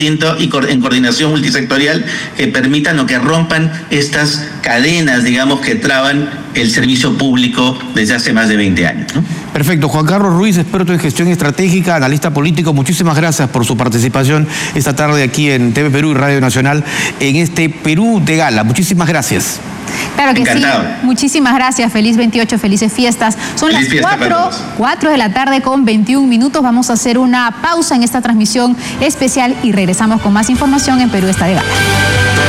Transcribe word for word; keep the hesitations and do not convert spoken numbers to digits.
y en coordinación multisectorial que permitan o que rompan estas cadenas, digamos, que traban el servicio público desde hace más de veinte años, ¿no? Perfecto. Juan Carlos Ruiz, experto en gestión estratégica, analista político, muchísimas gracias por su participación esta tarde aquí en T V Perú y Radio Nacional en este Perú de Gala. Muchísimas gracias. Claro que Encantado. sí. Muchísimas gracias. Feliz veintiocho, felices fiestas. Son Feliz las fiesta cuatro, cuatro de la tarde con veintiún minutos. Vamos a hacer una pausa en esta transmisión especial y regresamos con más información en Perú está de Gala.